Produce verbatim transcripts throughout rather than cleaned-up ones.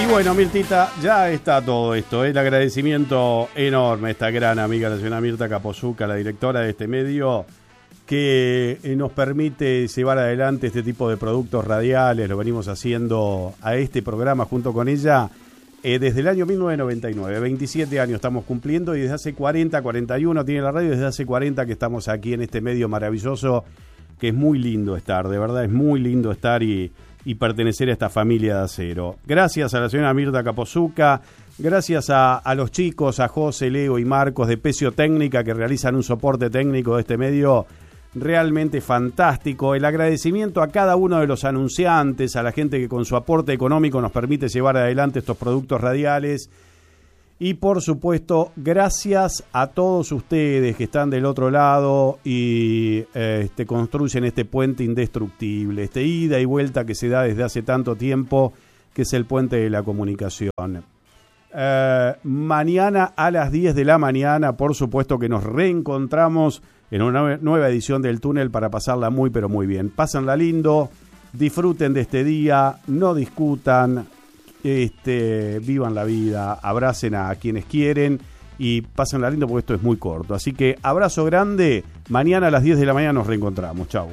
Y bueno, Mirtita, ya está todo esto. El agradecimiento enorme a esta gran amiga, la señora Mirta Capozzucca, la directora de este medio, que nos permite llevar adelante este tipo de productos radiales. Lo venimos haciendo a este programa junto con ella eh, desde el año mil novecientos noventa y nueve. veintisiete años estamos cumpliendo y desde hace cuarenta, cuarenta y uno tiene la radio, desde hace cuarenta que estamos aquí en este medio maravilloso, que es muy lindo estar, de verdad es muy lindo estar y... y pertenecer a esta familia de acero. Gracias a la señora Mirta Capozzucca, gracias a, a los chicos, a José, Leo y Marcos de Pecio Técnica, que realizan un soporte técnico de este medio realmente fantástico. El agradecimiento a cada uno de los anunciantes, a la gente que con su aporte económico nos permite llevar adelante estos productos radiales. Y por supuesto, gracias a todos ustedes que están del otro lado y eh, este, construyen este puente indestructible, este ida y vuelta que se da desde hace tanto tiempo, que es el puente de la comunicación. Eh, mañana a las diez de la mañana, por supuesto que nos reencontramos en una nueva edición del Túnel para pasarla muy pero muy bien. Pásenla lindo, disfruten de este día, no discutan. Este, vivan la vida, abracen a quienes quieren y pásenla lindo porque esto es muy corto. Así que abrazo grande, mañana a las diez de la mañana nos reencontramos. Chau.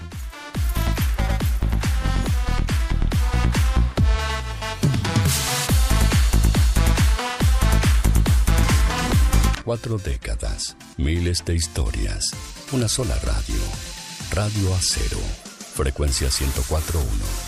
Cuatro décadas, miles de historias, una sola radio. Radio Acero, frecuencia ciento cuatro punto uno.